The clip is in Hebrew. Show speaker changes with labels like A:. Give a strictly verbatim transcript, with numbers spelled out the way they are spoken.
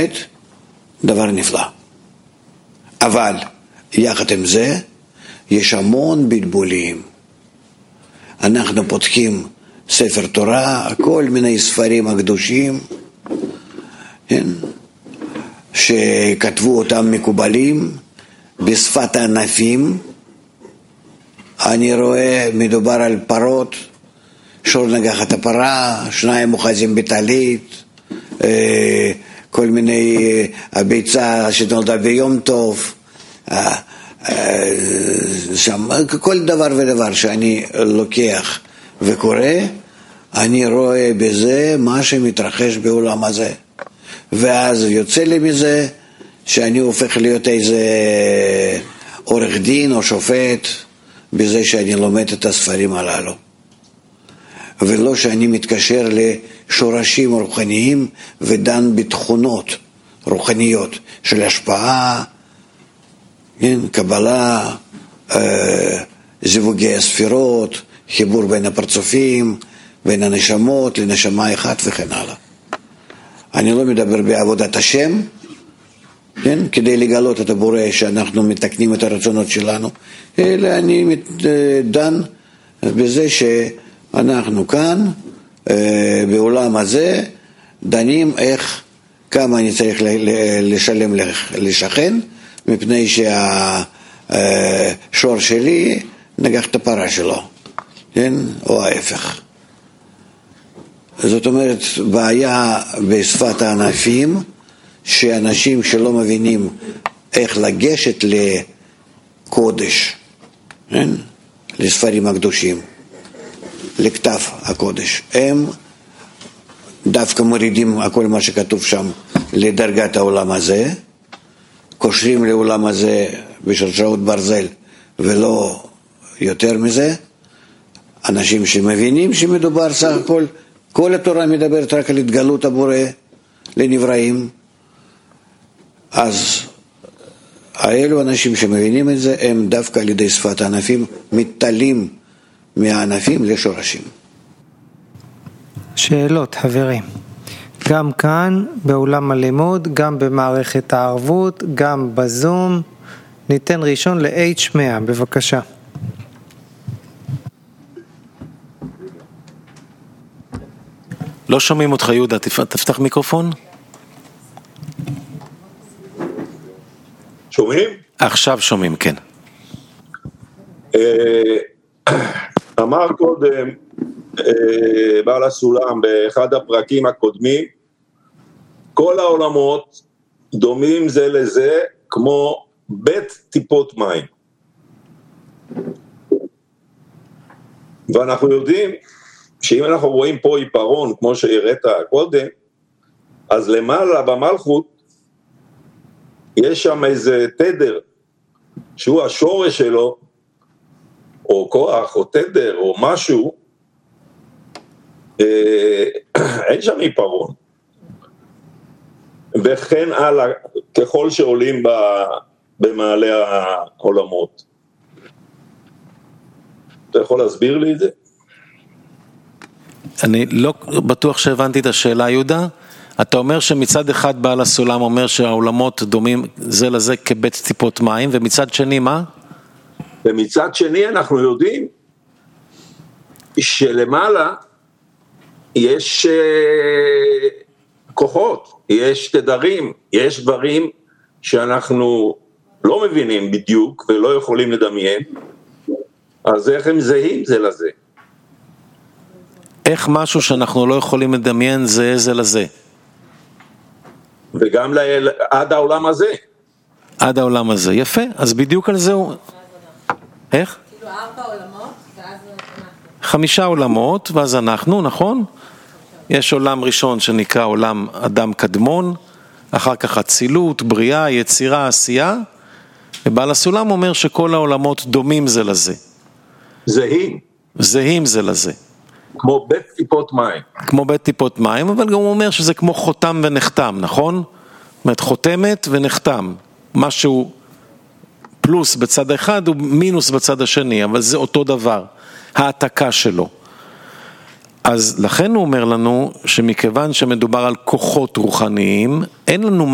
A: באמת דבר נפלא. אבל יחד עם זה יש המון בלבולים. אנחנו פותחים ספר תורה, כל מיני ספרים הקדושים, כן? שכתבו אותם מקובלים בשפת הענפים. אני רואה מדובר על פרות, שור נגח את הפרה, שניים מוחזים בטלית, כל מיני, הביצה שנולדה ביום טוב, שם, כל דבר ודבר שאני לוקח וקורא, אני רואה בזה מה שמתרחש בעולם הזה. ואז יוצא לי מזה שאני הופך להיות איזה עורך דין או שופט בזה שאני לומד את הספרים הללו. ולא שאני מתקשר לשורשים רוחניים ודן בתכונות רוחניות של השפעה, כן, קבלה, אה, זיווגי הספירות, חיבור בין הפרצופים, בין הנשמות לנשמה אחת וכן הלאה. אני לא מדבר בעבודת השם, כן, כדי לגלות את הבורא שאנחנו מתקנים את הרצונות שלנו, אלא אני דן בזה שאנחנו כאן, אה, בעולם הזה, דנים איך, כמה אני צריך לשלם לשכן, מפני שהשור שלי נגח את הפרה שלו, כן? או ההפך. זאת אומרת, בעיה בשפת הענפים, שאנשים שלא מבינים איך לגשת לקודש, כן? לספרים הקדושים, לכתב הקודש, הם דווקא מורידים הכל מה שכתוב שם לדרגת העולם הזה, קושרים לעולם הזה בשרשרות ברזל ולא יותר מזה. אנשים שמבינים שמדובר סך הכל, כל התורה מדברת רק על התגלות הבורא לנבראים, אז האלו אנשים שמבינים את זה הם דווקא על ידי שפת הענפים מתתלים מהענפים לשורשים.
B: שאלות, חברים. גם כאן באולם הלימוד, גם במערכת הערבות, גם בזום. ניתן ראשון ל-אייץ' מאה, בבקשה.
C: לא שומעים אותך יהודה, תפתח מיקרופון.
D: שומעים?
C: עכשיו שומעים, כן.
D: אמר קודם בעל הסולם באחד הפרקים הקודמים, כל העולמות דומים זה לזה כמו בית טיפות מים. ואנחנו יודעים שאם אנחנו רואים פה עיפרון, כמו שהראית קודם, אז למעלה במלכות יש שם איזה תדר, שהוא השורש שלו, או כוח, או תדר, או משהו, אין שם עיפרון. וכן הלאה, ככל שעולים במעלה העולמות. אתה יכול להסביר לי את זה?
C: אני לא בטוח שהבנתי את השאלה, יהודה. אתה אומר שמצד אחד בעל הסולם אומר שהעולמות דומים זה לזה כבית טיפות מים, ומצד שני מה?
D: ומצד שני אנחנו יודעים שלמעלה יש כוחות, יש תדרים, יש דברים שאנחנו לא מבינים בדיוק ולא יכולים לדמיין, אז איך הם זהים זה לזה?
C: איך משהו שאנחנו לא יכולים לדמיין זה זה לזה?
D: וגם ל... עד העולם הזה.
C: עד העולם הזה, יפה, אז בדיוק על זה הוא... איך?
E: כאילו ארבע עולמות ואז אנחנו.
C: חמישה עולמות ואז אנחנו, נכון? יש עולם ראשון שנקרא עולם אדם קדמון, אחר כך אצילות, בריאה, יצירה, עשייה, ובעל הסולם אומר שכל העולמות דומים זה לזה.
D: זהים.
C: זהים זה לזה.
D: כמו בית טיפות מים.
C: כמו בית טיפות מים, אבל גם הוא אומר שזה כמו חותם ונחתם, נכון? זאת אומרת, חותמת ונחתם. משהו פלוס בצד אחד הוא מינוס בצד השני, אבל זה אותו דבר, העתקה שלו. אז לכן הוא אומר לנו שמכיוון שמדובר על כוחות רוחניים, אין לנו